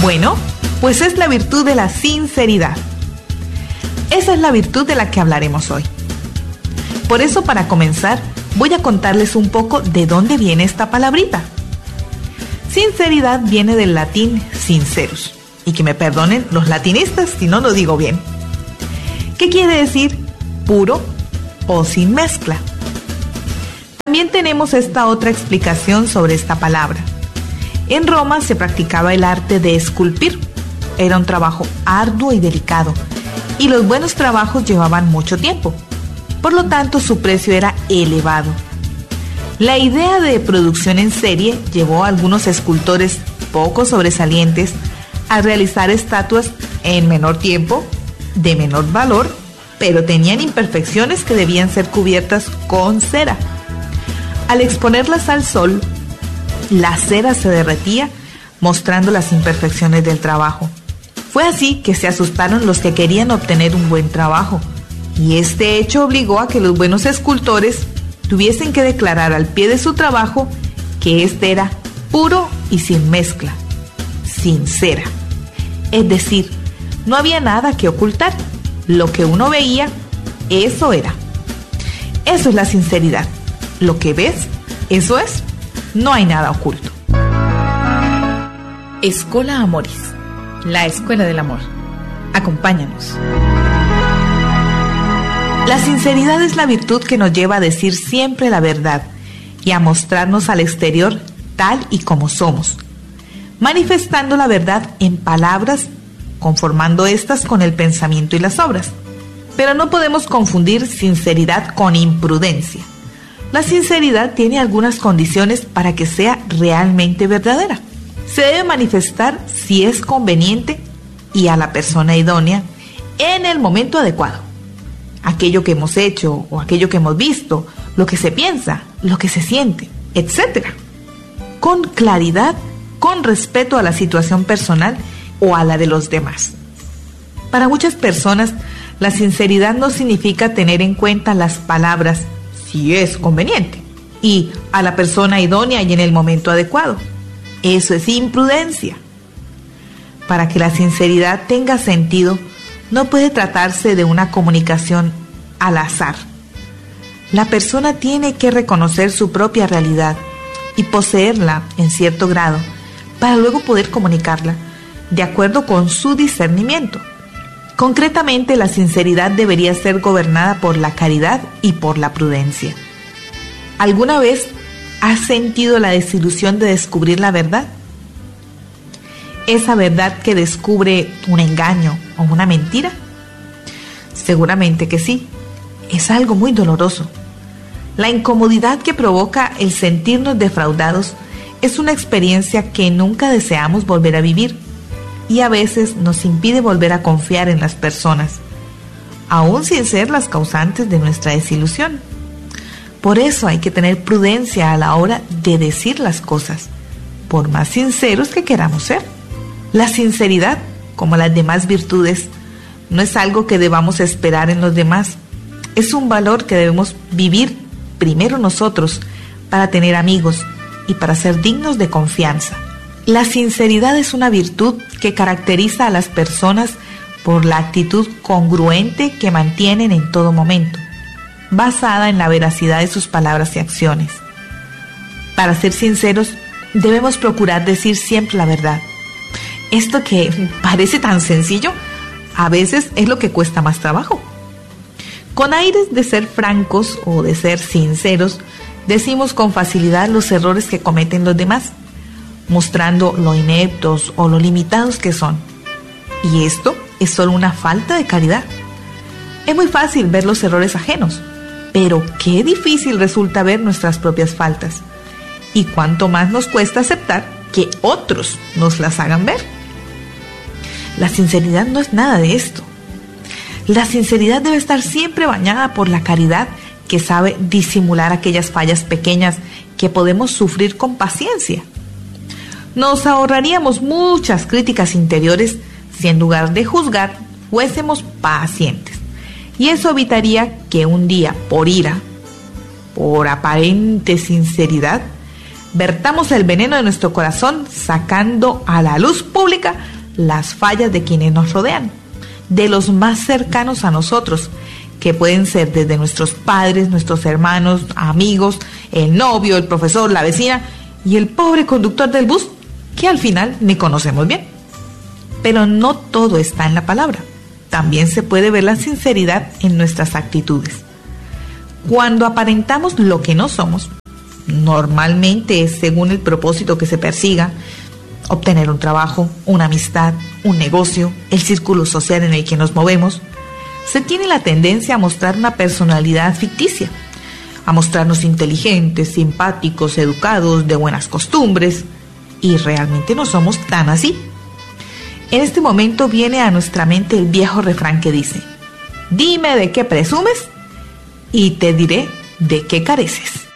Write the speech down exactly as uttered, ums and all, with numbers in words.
Bueno, pues es la virtud de la sinceridad. Esa es la virtud de la que hablaremos hoy. Por eso, para comenzar, voy a contarles un poco de dónde viene esta palabrita. Sinceridad viene del latín sincerus, y que me perdonen los latinistas si no lo digo bien. ¿Qué quiere decir puro o sin mezcla? También tenemos esta otra explicación sobre esta palabra. En Roma se practicaba el arte de esculpir. Era un trabajo arduo y delicado, y los buenos trabajos llevaban mucho tiempo. Por lo tanto, su precio era elevado. La idea de producción en serie llevó a algunos escultores poco sobresalientes a realizar estatuas en menor tiempo, de menor valor, pero tenían imperfecciones que debían ser cubiertas con cera. Al exponerlas al sol, la cera se derretía, mostrando las imperfecciones del trabajo. Fue así que se asustaron los que querían obtener un buen trabajo, y este hecho obligó a que los buenos escultores tuviesen que declarar al pie de su trabajo que este era puro y sin mezcla, sin cera. Es decir, no había nada que ocultar. Lo que uno veía, eso era. Eso es la sinceridad. Lo que ves, eso es. No hay nada oculto. Escola Amoris, la escuela del amor. Acompáñanos. La sinceridad es la virtud que nos lleva a decir siempre la verdad y a mostrarnos al exterior tal y como somos, manifestando la verdad en palabras, conformando estas con el pensamiento y las obras. Pero no podemos confundir sinceridad con imprudencia. La sinceridad tiene algunas condiciones para que sea realmente verdadera. Se debe manifestar si es conveniente y a la persona idónea en el momento adecuado. Aquello que hemos hecho o aquello que hemos visto, lo que se piensa, lo que se siente, etcétera. Con claridad, con respeto a la situación personal o a la de los demás. Para muchas personas, la sinceridad no significa tener en cuenta las palabras si es conveniente y a la persona idónea y en el momento adecuado. Eso es imprudencia. Para que la sinceridad tenga sentido, no puede tratarse de una comunicación al azar. La persona tiene que reconocer su propia realidad y poseerla en cierto grado para luego poder comunicarla de acuerdo con su discernimiento. Concretamente, la sinceridad debería ser gobernada por la caridad y por la prudencia. ¿Alguna vez has sentido la desilusión de descubrir la verdad? ¿Esa verdad que descubre un engaño o una mentira? Seguramente que sí. Es algo muy doloroso. La incomodidad que provoca el sentirnos defraudados es una experiencia que nunca deseamos volver a vivir y a veces nos impide volver a confiar en las personas, aún sin ser las causantes de nuestra desilusión. Por eso hay que tener prudencia a la hora de decir las cosas, por más sinceros que queramos ser. La sinceridad, como las demás virtudes, no es algo que debamos esperar en los demás. Es un valor que debemos vivir primero nosotros para tener amigos y para ser dignos de confianza. La sinceridad es una virtud que caracteriza a las personas por la actitud congruente que mantienen en todo momento, basada en la veracidad de sus palabras y acciones. Para ser sinceros, debemos procurar decir siempre la verdad. Esto que parece tan sencillo, a veces es lo que cuesta más trabajo. Con aires de ser francos o de ser sinceros, decimos con facilidad los errores que cometen los demás, mostrando lo ineptos o lo limitados que son. Y esto es solo una falta de caridad. Es muy fácil ver los errores ajenos, pero qué difícil resulta ver nuestras propias faltas. Y cuánto más nos cuesta aceptar que otros nos las hagan ver. La sinceridad no es nada de esto. La sinceridad debe estar siempre bañada por la caridad que sabe disimular aquellas fallas pequeñas que podemos sufrir con paciencia. Nos ahorraríamos muchas críticas interiores si en lugar de juzgar fuésemos pacientes. Y eso evitaría que un día, por ira, por aparente sinceridad, Vertamos el veneno de nuestro corazón sacando a la luz pública las fallas de quienes nos rodean, de los más cercanos a nosotros, que pueden ser desde nuestros padres, nuestros hermanos, amigos, el novio, el profesor, la vecina y el pobre conductor del bus, que al final ni conocemos bien. Pero no todo está en la palabra. También se puede ver la sinceridad en nuestras actitudes. Cuando aparentamos lo que no somos, normalmente es según el propósito que se persiga: obtener un trabajo, una amistad, un negocio, el círculo social en el que nos movemos. Se tiene la tendencia a mostrar una personalidad ficticia, a mostrarnos inteligentes, simpáticos, educados, de buenas costumbres, y realmente no somos tan así. En este momento viene a nuestra mente el viejo refrán que dice: dime de qué presumes y te diré de qué careces.